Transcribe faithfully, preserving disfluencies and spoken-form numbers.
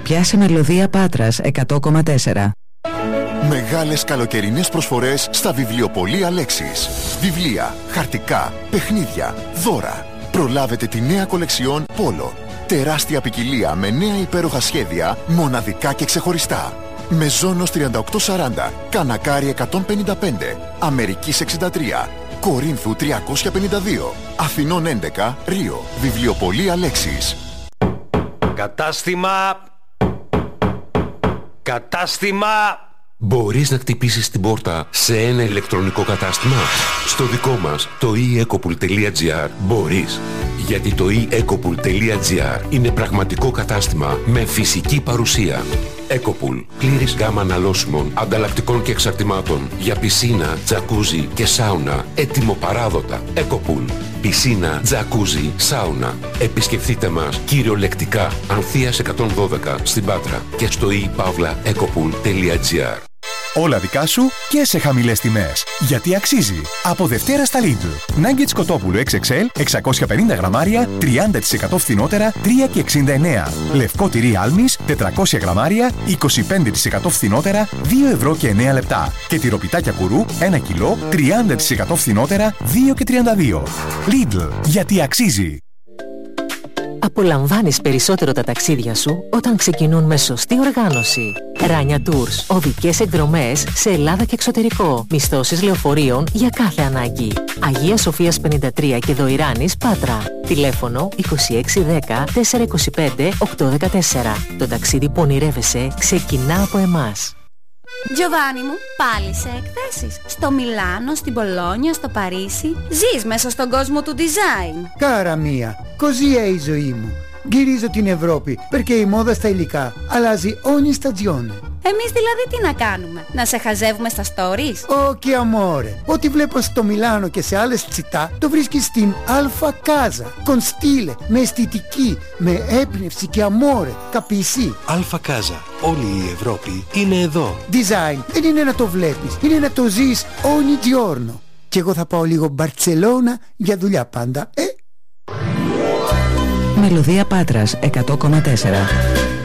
Πιάσε Μελωδία Πάτρας εκατό κόμμα τέσσερα. Μεγάλες καλοκαιρινές προσφορές στα βιβλιοπωλεία Λέξης. Βιβλία, χαρτικά, παιχνίδια, δώρα. Προλάβετε τη νέα κολεξιόν Πόλο. Τεράστια ποικιλία με νέα υπέροχα σχέδια, μοναδικά και ξεχωριστά. Μεζόνος τριάντα οκτώ σαράντα, Κανακάρι εκατόν πενήντα πέντε, Αμερικής εξήντα τρία, Κορίνθου τριακόσια πενήντα δύο, Αθηνών έντεκα, Ρίο. Βιβλιοπωλεία Λέξης. Κατάστημα... Κατάστημα... Μπορείς να χτυπήσεις την πόρτα σε ένα ηλεκτρονικό κατάστημα? Στο δικό μας, το e ecopool τελεία gr, μπορείς. Γιατί το e ecopool τελεία gr είναι πραγματικό κατάστημα με φυσική παρουσία. Ecopool, πλήρης γάμα αναλώσιμων, ανταλλακτικών και εξαρτημάτων για πισίνα, τζακούζι και σάουνα, έτοιμο παράδοτα. Ecopool, πισίνα, τζακούζι, σάουνα. Επισκεφτείτε μας κυριολεκτικά Ανθείας εκατόν δώδεκα στην Πάτρα και στο e pavla ecopool τελεία gr. Όλα δικά σου και σε χαμηλές τιμές. Γιατί αξίζει. Από Δευτέρα στα Lidl. Nuggets κοτόπουλο εξ εξ ελ εξακόσια πενήντα γραμμάρια τριάντα τοις εκατό φθηνότερα τρία και εξήντα εννέα. Λευκό τυρί Άλμης τετρακόσια γραμμάρια είκοσι πέντε τοις εκατό φθηνότερα δύο ευρώ και εννέα λεπτά. Και τυροπιτάκια κουρού ένα κιλό τριάντα τοις εκατό φθηνότερα δύο και τριάντα δύο. Lidl. Γιατί αξίζει. Απολαμβάνεις περισσότερο τα ταξίδια σου όταν ξεκινούν με σωστή οργάνωση. Ράνια Tours. Οδικές εκδρομές σε Ελλάδα και εξωτερικό. Μισθώσεις λεωφορείων για κάθε ανάγκη. Αγία Σοφίας πενήντα τρία και Δοηράνης Πάτρα. Τηλέφωνο είκοσι έξι δέκα τετρακόσια είκοσι πέντε οκτακόσια δεκατέσσερα. Το ταξίδι που ονειρεύεσαι ξεκινά από εμάς. Giovanni μου, πάλι σε εκθέσεις. Στο Μιλάνο, στην Πολόνια, στο Παρίσι. Ζεις μέσα στον κόσμο του design. Κάρα μία, così è η ζωή μου. Γυρίζω την Ευρώπη, perché η μόδα στα υλικά αλλάζει ogni stagione. Εμείς δηλαδή τι να κάνουμε, να σε χαζεύουμε στα stories? Όχι amore, ό,τι βλέπω στο Μιλάνο και σε άλλες τσιτά το βρίσκεις στην Alfa Casa. Con stile, με αισθητική, με έμπνευση και amore, capisci? Alfa Casa, όλη η Ευρώπη είναι εδώ. Design δεν είναι να το βλέπεις, είναι να το ζεις ogni giorno. Και εγώ θα πάω λίγο Μπαρτσελώνα για δουλειά πάντα, ε? Μελωδία Πάτρας εκατό κόμμα τέσσερα.